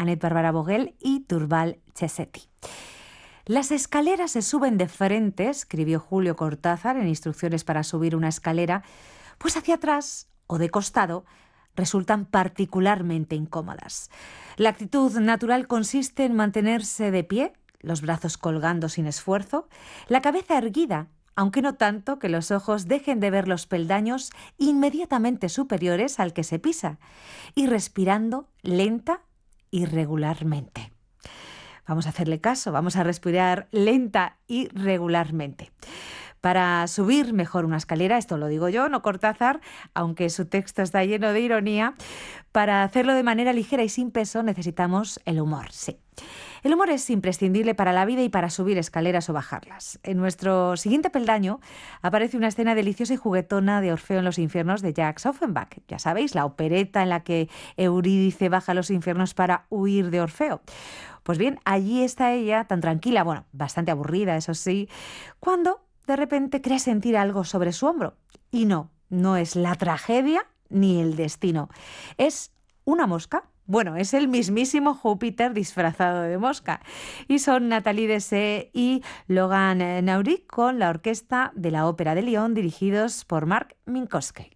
Annette Barbara Vogel y Durval Chesetti. Las escaleras se suben de frente, escribió Julio Cortázar en Instrucciones para subir una escalera, pues hacia atrás o de costado resultan particularmente incómodas. La actitud natural consiste en mantenerse de pie, los brazos colgando sin esfuerzo, la cabeza erguida, aunque no tanto que los ojos dejen de ver los peldaños inmediatamente superiores al que se pisa, y respirando lenta y regularmente. Vamos a hacerle caso, vamos a respirar lenta y regularmente. Para subir mejor una escalera, esto lo digo yo, no Cortázar, aunque su texto está lleno de ironía, para hacerlo de manera ligera y sin peso necesitamos el humor, sí. El humor es imprescindible para la vida y para subir escaleras o bajarlas. En nuestro siguiente peldaño aparece una escena deliciosa y juguetona de Orfeo en los infiernos de Jacques Offenbach. Ya sabéis, la opereta en la que Eurídice baja a los infiernos para huir de Orfeo. Pues bien, allí está ella, tan tranquila, bueno, bastante aburrida, eso sí, cuando de repente cree sentir algo sobre su hombro. Y no es la tragedia ni el destino. Es una mosca. Bueno, es el mismísimo Júpiter disfrazado de mosca. Y son Nathalie Dessay y Logan Nauric con la orquesta de la Ópera de Lyon, dirigidos por Marc Minkowski.